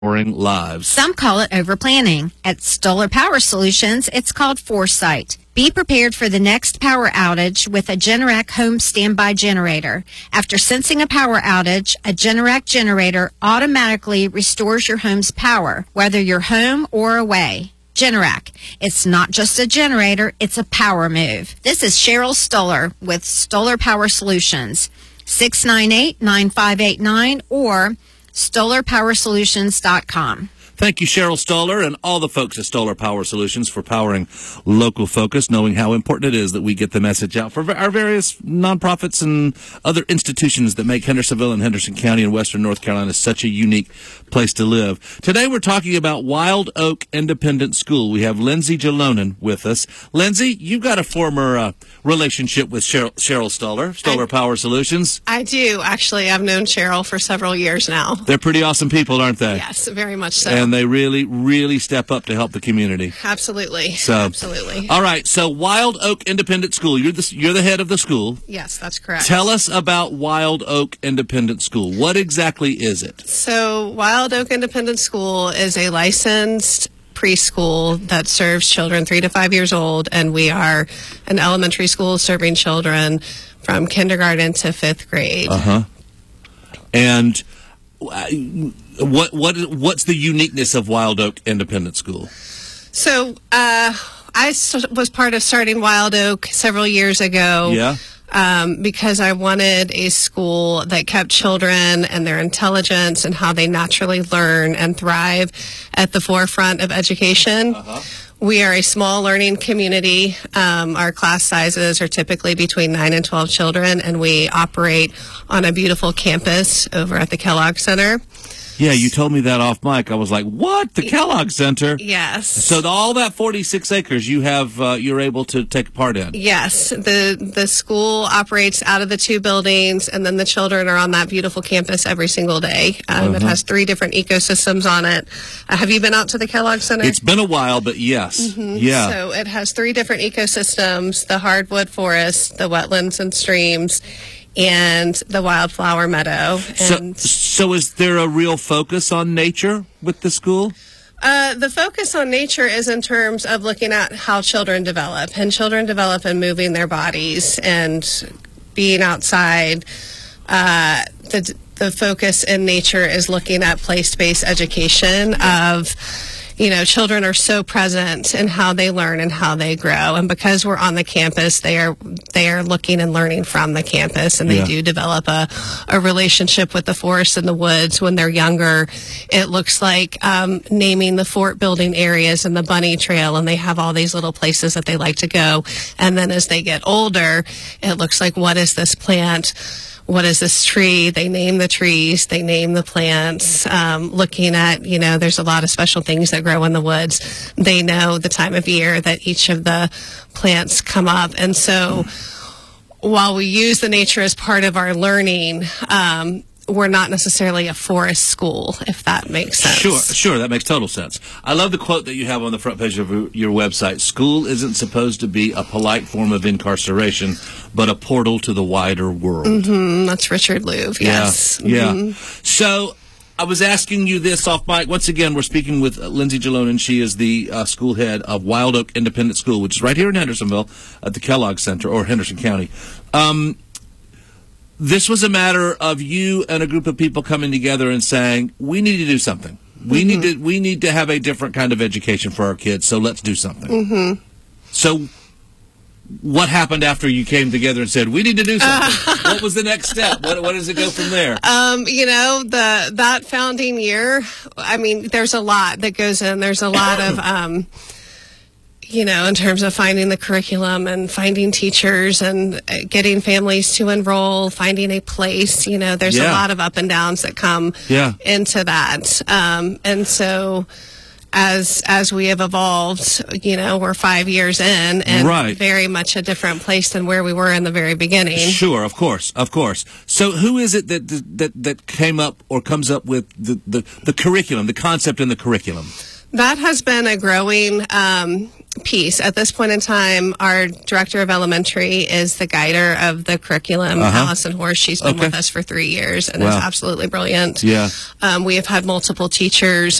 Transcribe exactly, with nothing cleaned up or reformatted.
Lives. Some call it overplanning. At Stoller Power Solutions, it's called foresight. Be prepared for the next power outage with a Generac home standby generator. After sensing a power outage, a Generac generator automatically restores your home's power, whether you're home or away. Generac. It's not just a generator, it's a power move. This is Cheryl Stoller with Stoller Power Solutions. six nine eight, nine five eight nine or stoller power solutions dot com. Thank you, Cheryl Stoller, and all the folks at Stoller Power Solutions for powering local focus, knowing how important it is that we get the message out for our various nonprofits and other institutions that make Hendersonville and Henderson County and Western North Carolina such a unique place to live. Today we're talking about Wild Oak Independent School. We have Lindsay Jalonen with us. Lindsay, you've got a former uh, relationship with Cheryl, Cheryl Stoller, Stoller I, Power Solutions. I do, actually. I've known Cheryl for several years now. They're pretty awesome people, aren't they? Yes, very much so. And they really, really step up to help the community. Absolutely. So, Absolutely. All right. So, Wild Oak Independent School. You're the you're the head of the school. Yes, that's correct. Tell us about Wild Oak Independent School. What exactly is it? So, Wild Oak Independent School is a licensed preschool that serves children three to five years old, and we are an elementary school serving children from kindergarten to fifth grade. Uh huh. And What what what's the uniqueness of Wild Oak Independent School? So uh, I was part of starting Wild Oak several years ago. Yeah. Um, because I wanted a school that kept children and their intelligence and how they naturally learn and thrive at the forefront of education. Uh-huh. We are a small learning community. Um, our class sizes are typically between nine and twelve children, and we operate on a beautiful campus over at the Kellogg Center. Yeah, you told me that off mic. I was like, "What? The Kellogg Center?" Yes. So the, all that forty-six acres you have, uh, you're able to take part in. Yes. The the school operates out of the two buildings, and then the children are on that beautiful campus every single day. Um, uh-huh. It has three different ecosystems on it. Uh, have you been out to the Kellogg Center? It's been a while, but yes. Mm-hmm. Yeah. So it has three different ecosystems: the hardwood forest, the wetlands and streams, and the wildflower meadow. And so, so is there a real focus on nature with the school? Uh, the focus on nature is in terms of looking at how children develop, and children develop in moving their bodies and being outside. Uh, the the focus in nature is looking at place-based education of, you know, children are so present in how they learn and how they grow. And because we're on the campus, they are they are looking and learning from the campus, and they yeah. do develop a, a relationship with the forest and the woods when they're younger. It looks like um, naming the fort building areas and the bunny trail, and they have all these little places that they like to go. And then as they get older, it looks like, what is this plant? What is this tree? They name the trees, they name the plants, um, looking at, you know, there's a lot of special things that grow in the woods. They know the time of year that each of the plants come up. And so while we use the nature as part of our learning, um, we're not necessarily a forest school, if that makes sense. Sure, sure, that makes total sense. I love the quote that you have on the front page of your website. School isn't supposed to be a polite form of incarceration, but a portal to the wider world. Mm-hmm. That's Richard Louv, yes. Yeah, mm-hmm. yeah. So I was asking you this off mic. Once again, we're speaking with uh, Lindsay Jalonen. She is the uh, school head of Wild Oak Independent School, which is right here in Hendersonville at the Kellogg Center, or Henderson County. Um, This was a matter of you and a group of people coming together and saying, we need to do something. We mm-hmm. need to we need to have a different kind of education for our kids, so let's do something. Mm-hmm. So what happened after you came together and said, we need to do something? Uh, what was the next step? What, what does it go from there? Um, you know, the that founding year, I mean, there's a lot that goes in. There's a lot of... Um, you know, in terms of finding the curriculum and finding teachers and getting families to enroll, finding a place, you know, there's yeah. a lot of up and downs that come yeah. into that. Um, and so as as we have evolved, you know, we're five years in and right. very much a different place than where we were in the very beginning. Sure, of course, of course. So who is it that that, that came up or comes up with the, the, the curriculum, the concept in the curriculum? That has been a growing... Um, piece. At this point in time, our director of elementary is the guider of the curriculum, Uh-huh. Allison Horst. She's been Okay. with us for three years and Wow. is absolutely brilliant. Yeah. Um, we have had multiple teachers